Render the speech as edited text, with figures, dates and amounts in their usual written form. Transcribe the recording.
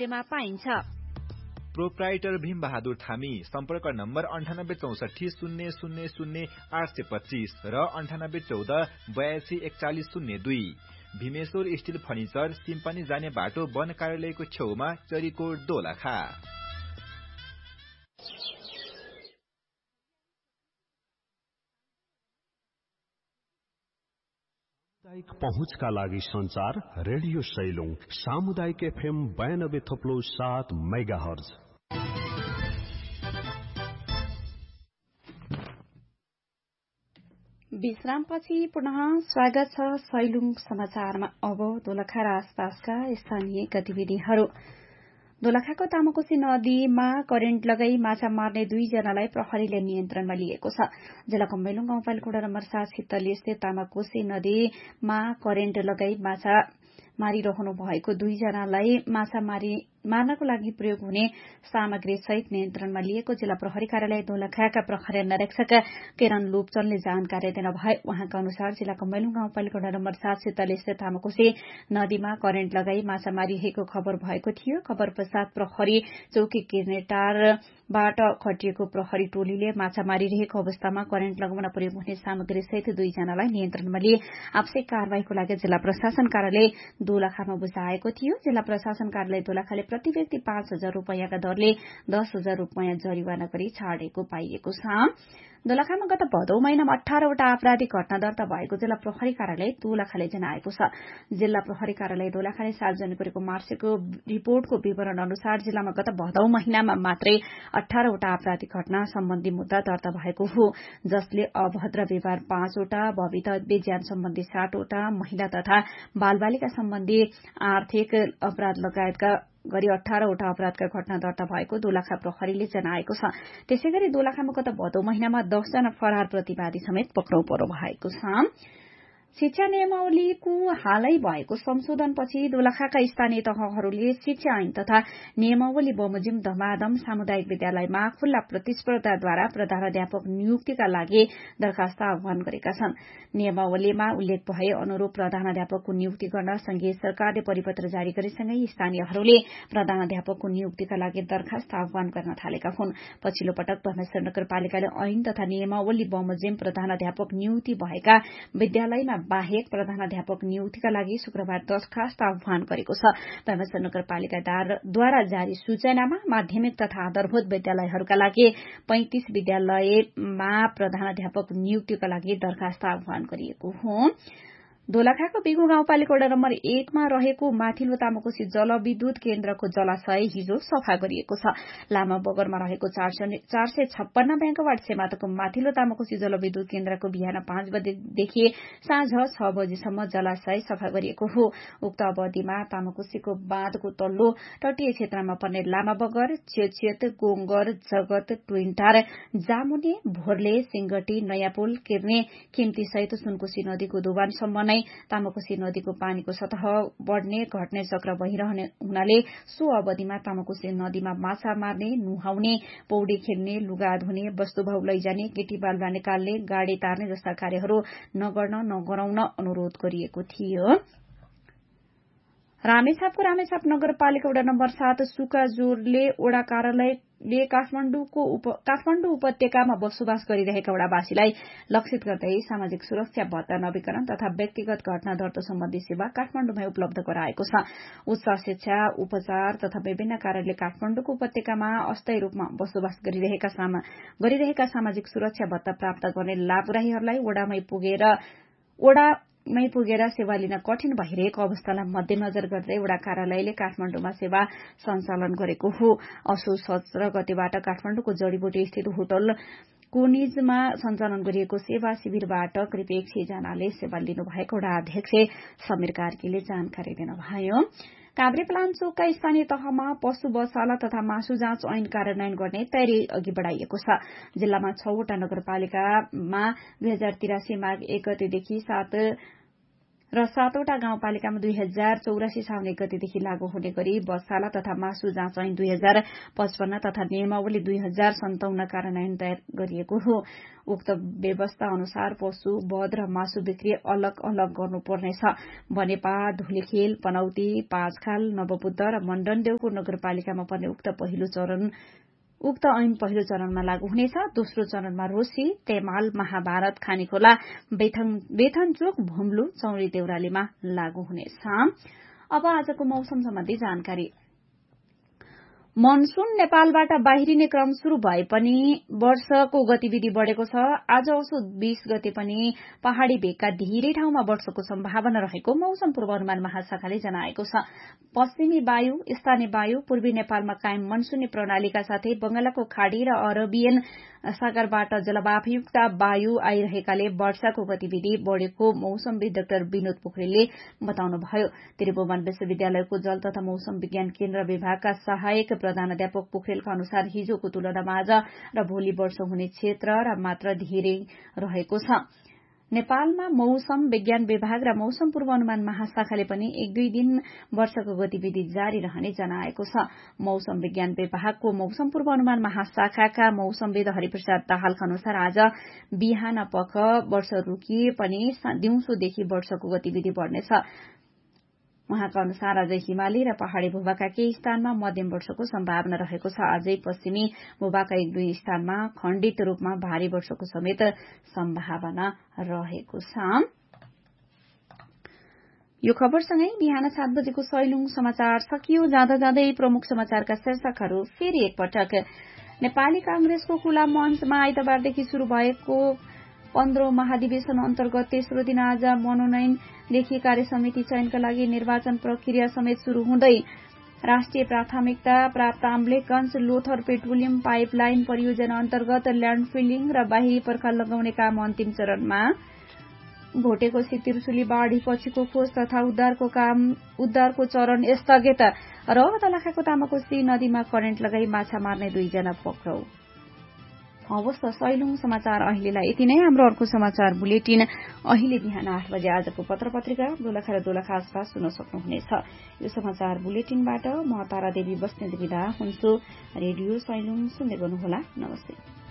मूल्यमा पाइन्छ। प्रोप्राइटर भीम बहादुर थामी सम्पर्क नम्बर 9864000825 र 9814824102। भीमेश्वर स्टिल फर्निचर सिम्पनी जाने बाटो वन कार्यालयको छेउमा चरीकोट दोलखा। सामुदायिक पहुँचका लागि संचार रेडियो सैलुङ सामुदायिक FM 92.7 मेगाहर्ज। विश्रामपछि पुनः स्वागत छ सैलुङ समाचारमा। अब दोलखा र आसपासका स्थानीय गतिविधिहरू। दोलखाको तामाकोशी नदीमा करेन्ट लगाई माछा मार्ने 2 जनालाई प्रहरीले नियन्त्रणमा लिएको छ। जिल्लाको मेलुङ गाउँपालिका नम्बर 7 सितली स्थित तामाकोशी नदीमा करेन्ट लगाई माछा मारिरहनु भएको 2 जनालाई माछा मार्नको लागि प्रयोग हुने सामग्री सहित नियन्त्रणमा लिएको जिल्ला प्रहरी कार्यालय दोलखाका प्रहरी निरीक्षक किरण लुप्चनले जानकारी दिनुभयो। उहाँका अनुसार जिल्लाको मेलुङ गाउँपालिका नम्बर 7 सितली स्थित तामाकोशी नदीमा करेन्ट लगाई माछा मारिरहेको खबर भएको थियो। खबर पश्चात प्रहरी चौकी किर्नेटारबाट खटिएको प्रहरी टोलीले माछा मारिरहेको अवस्थामा करेन्ट लगाउन प्रयोग हुने सामग्री सहित 2 जनालाई नियन्त्रणमा लिए आवश्यक कार्यवाहीको लागि जिल्ला प्रशासन कार्यालय दोलखामा बुझाएको थियो। जिल्ला प्रशासन कार्यालय दोलखाले प्रति व्यक्ति 5,000 रूपैयाँका दरले 10,000 रूपैयाँ जरिवाना गरी छाडेको पाइएको छ। दोलखामा गत भदौ महिनामा 18 वटा आपराधिक घटना दर्ता भएको जिल्ला प्रहरी कार्यालय दोलखाले जनाएको छ। जिल्ला प्रहरी कार्यालय दोलखाले सार्वजनिक गरेको मार्चको रिपोर्टको विवरण अनुसार जिल्लामा गत भदौ महिनामा मात्रै 18 वटा आपराधिक घटना सम्बन्धी मुद्दा दर्ता भएको हो, जसले अभद्र व्यवहार 5 वटा, भवितव्य ज्यान सम्बन्धी 7 वटा, महिला तथा बालबालिका सम्बन्धी आर्थिक अपराध लगायतका गरी 18 वटा अपराधका घटना दर्ता भएको दोलखा प्रहरीले जनाएको छ। त्यसैगरी दोलखामा गत भदौ महिनामा 10 जना फरार प्रतिवादी समेत पक्राउ पर्नु भएको छ। शिक्षा नियमावलीको हालै भएको संशोधनपछि दोलखाका स्थानीय तहहरूले शिक्षा ऐन तथा नियमावली बमोजिम धमाधम सामुदायिक विद्यालयमा खुल्ला प्रतिस्पर्धाद्वारा प्रधानाध्यापक नियुक्तिका लागि दरखास्त आह्वान गरेका छन्। नियमावलीमा उल्लेख भए अनुरूप प्रधानाध्यापकको नियुक्ति गर्न संघीय सरकारले परिपत्र जारी गरेसँगै स्थानीयहरूले प्रधानाध्यापकको नियुक्तिका लागि दरखास्त आह्वान गर्न थालेका हुन्। पछिल्लो पटक धनेश्वर नगरपालिकाले ऐन तथा नियमावली बमोजिम प्रधानाध्यापक नियुक्ति भएका विद्यालयमा बाहेक प्रधानाध्यापक नियुक्तिका लागि शुक्रबार दरखास्त आह्वान गरेको छ। धनेश्वर नगरपालिकाद्वारा जारी सूचनामा माध्यमिक तथा आधारभूत विद्यालयहरूका लागि 35 विद्यालयमा प्रधानाध्यापक नियुक्तिका लागि दरखास्त आह्वान गरिएको हो। दोलखाको बिगु गाउँपालिका वडा नम्बर 1 मा रहेको माथिल्लो तामाकोशी जलविद्युत केन्द्रको जलाशय हिजो सफा गरिएको छ। लामा बगरमा रहेको 456 ब्याङ्कवाट सेमातको माथिल्लो तामाकोशी जलविद्युत केन्द्रको बिहान 5 बजेदेखि साँझ 6 बजेसम्म जलाशय सफा गरिएको हो। उक्त अवधिमा तामाकोशीको बाँधको तल्लो तटीय क्षेत्रमा पर्ने लामा बगर, चेचेत, गोङ्गर, जगत, ट्विन्टार, जामुने, भोर्ले, सिंगटी, नयाँ पुल, किर्ने, किम्ती सहित सुनकोशी नदीको दोबानसम्म नै तामाकोशी नदीको पानीको सतह बढ्ने घट्ने चक्र भइरहने हुनाले सो अवधिमा तामाकोशी नदीमा माछा मार्ने, नुहाउने, पौडी खेल्ने, लुगा धुने, वस्तुभाउ लैजाने, केटी बालुवा निकाल्ने, गाडी तार्ने जस्ता कार्यहरू नगराउन अनुरोध गरिएको थियो। रामेछापको रामेछाप नगरपालिका वडा नम्बर 7 सुकाजोरले वडा कार्यालयले काठमाडौँ उपत्यकामा बसोबास गरिरहेका वडावासीलाई लक्षित गर्दै सामाजिक सुरक्षा भत्ता नवीकरण तथा व्यक्तिगत घटना दर्ता सम्बन्धी सेवा काठमाडौँमै उपलब्ध गराएको छ। उच्च शिक्षा, उपचार तथा विभिन्न कार्यले काठमाडौँको उपत्यकामा अस्थायी रूपमा बसोबास गरिरहेका सामाजिक सुरक्षा भत्ता प्राप्त गर्ने लाभग्राहीहरूलाई वडामै पुगेर सेवा लिन कठिन भइरहेको अवस्थालाई मध्यनजर गर्दै वडा कार्यालयले काठमाडौँमा सेवा सञ्चालन गरेको हो। असोज 17 गतेबाट काठमाडौँको जड़ीबुटी स्थित होटल कोनिजमा सञ्चालन गरिएको सेवा शिविरबाट करिब 100 जनाले सेवा लिनुभएको वडा अध्यक्ष समीर कार्कीले जानकारी दिनुभयो। काभ्रेपलाञ्चोकका स्थानीय तहमा पशु बसाला तथा मासु जाँच ऐन कार्यान्वयन गर्ने तयारी अघि बढ़ाइएको छ। जिल्लामा 6 वटा नगरपालिकामा 2083 माघ 1 गतेदेखि 7 र 7वटा गाउँपालिकामा 2084 साउन 1 गतेदेखि लागू हुने गरी बसशाला तथा मासु जाँच ऐन 2055 तथा नियमावली 2057 कार्यान्वयन तयार गरिएको हो। उक्त व्यवस्था अनुसार पशु वध र मासु बिक्री अलग अलग गर्नुपर्नेछ। बनेपा, धुलीखेल, पनौती, पाँचखाल, नवबुद्ध र मण्डनदेउको नगरपालिकामा पर्ने उक्त ऐन पहिलो चरणमा लागू हुनेछ। दोस्रो चरणमा रोशी, तेमाल, महाभारत, खानेखोला, बेथनचोक, भुम्लु, चौरी देउरालीमा लागू हुनेछ। अब आजको मौसम सम्बन्धी जानकारी। मनसून नेपालबाट बाहिरिने क्रम शुरू भए पनि वर्षाको गतिविधि बढ़ेको छ। आज असोज 20 गते पनि पहाड़ी भेगका धेरै ठाउँमा वर्षाको सम्भावना रहेको मौसम पूर्वानुमान महाशाखाले जनाएको छ। पश्चिमी वायु, स्थानीय वायु पूर्वी नेपालमा कायम मनसूनी प्रणालीका साथै बंगालको खाड़ी र अरबियन सागरबाट जलवायुक्त वायु आइरहेकाले वर्षाको गतिविधि बढ़ेको मौसमविद डाक्टर विनोद पोखरेलले बताउनुभयो। त्रिभुवन विश्वविद्यालयको जल तथा मौसम विज्ञान केन्द्र विभागका सहायक प्रधानाध्यापक पोखरेलका अनुसार हिजोको तुलनामा आज र भोलि वर्षा हुने क्षेत्र र मात्रा धेरै रहेको छ। नेपालमा मौसम विज्ञान विभाग र मौसम पूर्वानुमान महाशाखाले पनि 1-2 दिन वर्षाको गतिविधि जारी रहने जनाएको छ। मौसम विज्ञान विभागको मौसम पूर्वानुमान महाशाखाका मौसमविद हरिप्रसाद दाहालका अनुसार आज बिहान पख वर्षा रोकिए पनि दिउँसोदेखि वर्षाको गतिविधि बढ़नेछ। उहाँका अनुसार आज हिमाली र पहाड़ी भूभागका केही स्थानमा मध्यम वर्षाको सम्भावना रहेको छ। आजै पश्चिमी भूभागका 1-2 स्थानमा खण्डित रूपमा भारी वर्षाको समेत सम्भावना रहेको छ। यो खबरसँगै बिहान 7 बजेको सैलुङ समाचार सकियो। जाँदा जाँदै प्रमुख समाचारका शीर्षकहरू फेरि एकपटक। नेपाली कांग्रेसको खुला मञ्चमा आइतबारदेखि शुरू भएको 15औं महाधिवेशन अन्तर्गत तेस्रो दिन आज मनोनयनदेखि कार्य समिति चयनका लागि निर्वाचन प्रक्रिया समेत शुरू हुँदै राष्ट्रिय प्राथमिकता प्राप्त आम्लेखगंज लोथर पेट्रोलियम पाइपलाइन परियोजना अन्तर्गत ल्याण्ड फिलिङ र बाहिरी पर्खा लगाउने काम अन्तिम चरणमा। भोटेकोशी त्रिशुली बाढ़ी पछिको खोज तथा उद्धारको चरण स्थगित र दोलखाको तामाकोशी नदीमा करेन्ट लगाई माछा मार्ने 2 जना पक्राउ। हवस् त सैलुङ समाचार अहिलेलाई यति नै। हाम्रो अर्को समाचार बुलेटिन अहिले बिहान 8 बजे आजको पत्र-पत्रिका दोलखा र दोलखा आसपास सुन्न सक्नुहुनेछ। यो समाचार बुलेटिनबाट म तारा देवी बस्नेत बिदा हुन्छु। रेडियो सैलुङ सुन्दै गर्नुहोला। नमस्ते।